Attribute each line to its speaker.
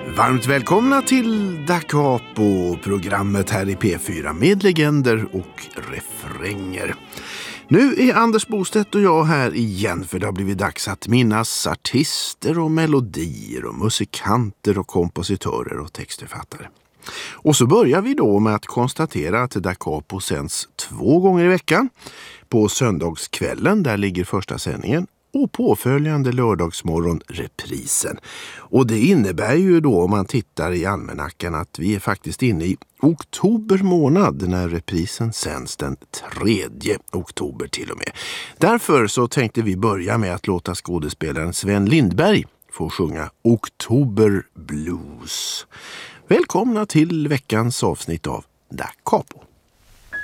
Speaker 1: Varmt välkomna till Da Capo, programmet här i P4 med legender och refränger. Nu är Anders Bostedt och jag här igen, för det har blivit dags att minnas artister och melodier och musikanter och kompositörer och textförfattare. Och så börjar vi då med att konstatera att Da Capo sänds 2 gånger i veckan. På söndagskvällen, där ligger första sändningen, och påföljande lördagsmorgon reprisen. Och det innebär ju då, om man tittar i almanackan, att vi är faktiskt inne i oktober månad när reprisen sänds den 3 oktober till och med. Därför så tänkte vi börja med att låta skådespelaren Sven Lindberg få sjunga Oktober Blues. Välkomna till veckans avsnitt av Da Capo.